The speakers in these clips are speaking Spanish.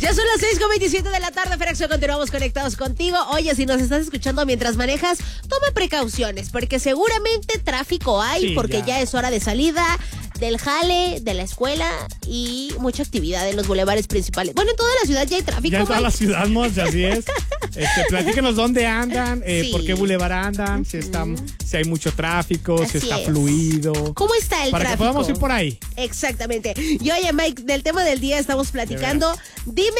Ya son las 6:27 de la tarde, Frexo, continuamos conectados contigo. Oye, si nos estás escuchando mientras manejas, toma precauciones, porque seguramente tráfico hay, porque ya es hora de salida del jale, de la escuela y mucha actividad en los bulevares principales. Bueno, en toda la ciudad ya hay tráfico. Ya en toda la ciudad, Mons, así es. Platíquenos dónde andan, por qué bulevar andan, si hay mucho tráfico, Así si está es. fluido. ¿Cómo está el para tráfico? que podamos ir por ahí. Exactamente. Y oye, Mike, del tema del día estamos platicando. Dime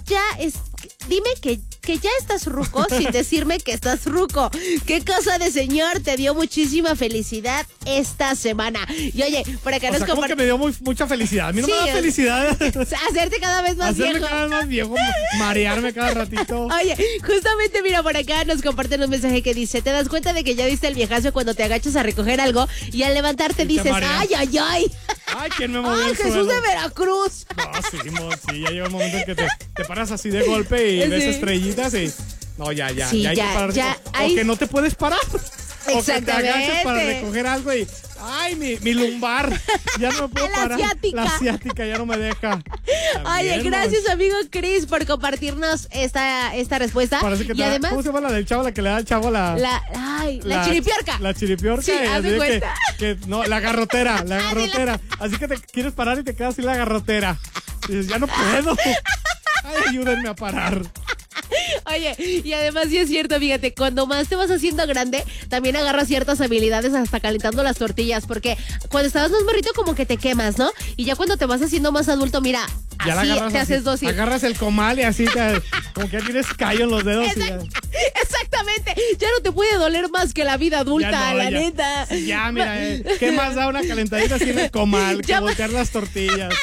que ya estás ruco sin decirme que estás ruco. ¿Qué cosa de señor te dio muchísima felicidad esta semana? Y oye, por acá nos como que me dio mucha felicidad. A mí no me da felicidad. Hacerte cada vez más Hacerme viejo. cada vez más viejo, marearme cada ratito. Oye, justamente mira, por acá nos comparten un mensaje que dice: ¿te das cuenta de que ya viste el viejazo cuando te agachas a recoger algo y al levantarte dices, ay, ay, ay? Ay, ¿quién me movió ¡Ay, el Jesús suelo? de Veracruz! No, sí, ya llega un momento en que te paras así de golpe y ves estrellitas y... No, ya hay que pararte. O que no te puedes parar. Exactamente. O que te agaches para recoger algo y... ¡Ay, mi lumbar! Ya no me puedo parar. La ciática ya no me deja. Oye, gracias, amigo Chris, por compartirnos esta respuesta. Parece que además, ¿cómo se llama la del chavo? La que le da al chavo la chiripiorca. La chiripiorca. Sí, haz de cuenta. No, la garrotera. Así que te quieres parar y te quedas sin la garrotera. Y dices, ya no puedo. Ay, ayúdenme a parar. Oye, y además sí es cierto, fíjate, cuando más te vas haciendo grande, también agarras ciertas habilidades hasta calentando las tortillas, porque cuando estabas más morrito como que te quemas, ¿no? Y ya cuando te vas haciendo más adulto, mira, ya así te haces dócil. Agarras el comal y así como que ya tienes callo en los dedos. Exactamente, ya no te puede doler más que la vida adulta, la neta. Ya, mira, ¿qué más da una calentadita así en el comal que voltear las tortillas?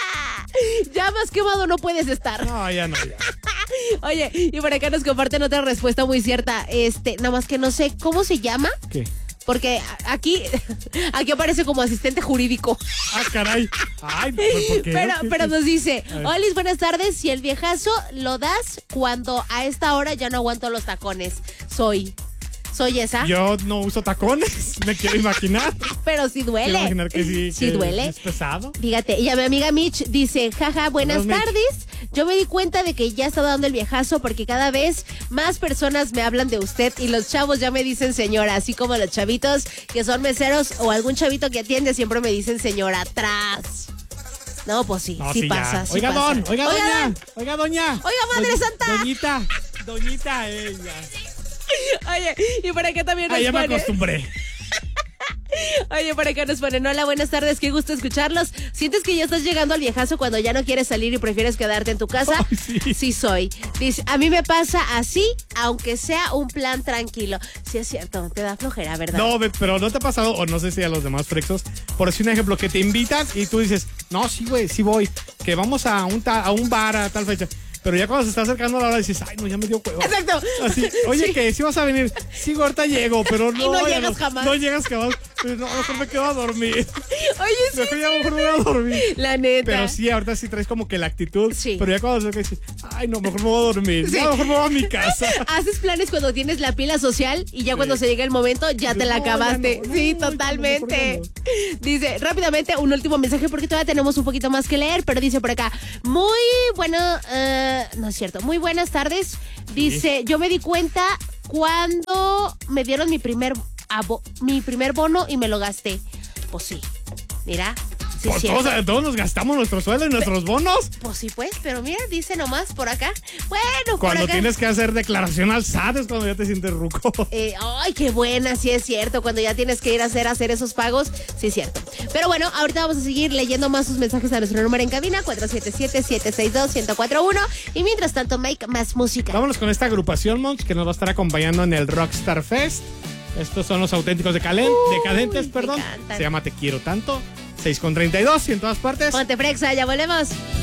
Ya más quemado no puedes estar. No, ya no, ya. Oye, y por acá nos comparten otra respuesta muy cierta. Nada más que no sé cómo se llama. ¿Qué? Porque aquí aparece como asistente jurídico. Ah, caray. Ay, ¿por qué? Pero nos dice: Olis, buenas tardes. Si el viejazo lo das cuando a esta hora ya no aguanto los tacones. Soy esa. Yo no uso tacones, me quiero imaginar. Pero sí duele. Quiero imaginar que sí. Sí duele. Es pesado. Fíjate, y a mi amiga Mitch dice: jaja, buenas tardes. Yo me di cuenta de que ya está dando el viejazo porque cada vez más personas me hablan de usted y los chavos ya me dicen señora, así como los chavitos que son meseros o algún chavito que atiende siempre me dicen señora atrás. No, pues sí, sí pasa. Oiga, pasa. Oiga, doña. Oiga, madre santa. Doñita, ella. Oye, y por acá también nos ya me acostumbré. Oye, por acá nos ponen: hola, buenas tardes, qué gusto escucharlos. ¿Sientes que ya estás llegando al viejazo cuando ya no quieres salir y prefieres quedarte en tu casa? Ay, sí. Sí soy. Dice: a mí me pasa así, aunque sea un plan tranquilo. Sí es cierto, te da flojera, ¿verdad? No, pero ¿no te ha pasado, o no sé si a los demás frexos, por decir un ejemplo, que te invitan y tú dices, no, sí, güey, sí voy, que vamos a un bar a tal fecha? Pero ya cuando se está acercando la hora dices, ay, no, ya me dio huevo. Exacto. Así, oye, que si vas a venir, sí, ahorita llego, pero no. Y no llegas jamás. No llegas jamás. No, mejor me quedo a dormir. Oye, sí. Mejor me voy a dormir. La neta. Pero sí, ahorita sí traes como que la actitud. Sí. Pero ya cuando se dices, ay, no, mejor me voy a dormir. Sí. No, mejor me voy a mi casa. Haces planes cuando tienes la pila social y ya cuando se llega el momento ya te la acabaste. Sí, totalmente. Dice, rápidamente, un último mensaje porque todavía tenemos un poquito más que leer, pero dice por acá: muy bueno, no es cierto, muy buenas tardes. Dice, yo me di cuenta cuando me dieron mi primer bono y me lo gasté. Pues sí, mira. Sí, pues todos nos gastamos nuestro sueldo y nuestros bonos. Pues sí, pues, pero mira, dice nomás por acá. Bueno, cuando por acá tienes que hacer declaración al SAT es cuando ya te sientes ruco. Ay, qué buena, sí es cierto. Cuando ya tienes que ir a hacer esos pagos, sí es cierto. Pero bueno, ahorita vamos a seguir leyendo más sus mensajes a nuestro número en cabina, 477-762-1041. Y mientras tanto, Mike, más música. Vámonos con esta agrupación, Mons, que nos va a estar acompañando en el Rockstar Fest. Estos son los auténticos decadentes, perdón. Se llama Te Quiero Tanto. 6:32 y en todas partes. Ponte Frexa, ya volvemos.